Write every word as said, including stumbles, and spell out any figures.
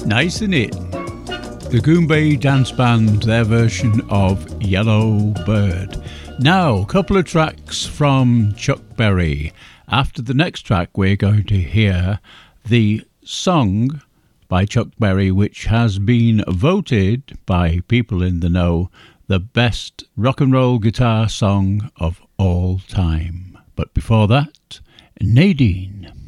Nice, isn't it? The Goombay Dance Band, their version of Yellow Bird. Now, a couple of tracks from Chuck Berry. After the next track, we're going to hear the song by Chuck Berry, which has been voted by people in the know the best rock and roll guitar song of all time. But before that, Nadine.